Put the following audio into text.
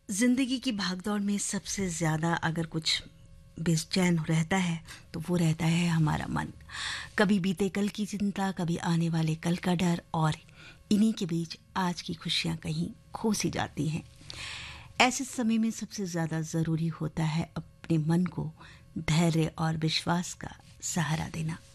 ज़िंदगी की भागदौड़ में सबसे ज़्यादा अगर कुछ बेचैन रहता है तो वो रहता है हमारा मन। कभी बीते कल की चिंता, कभी आने वाले कल का डर, और इन्हीं के बीच आज की खुशियाँ कहीं खो सी जाती हैं। ऐसे समय में सबसे ज़्यादा ज़रूरी होता है अपने मन को धैर्य और विश्वास का सहारा देना।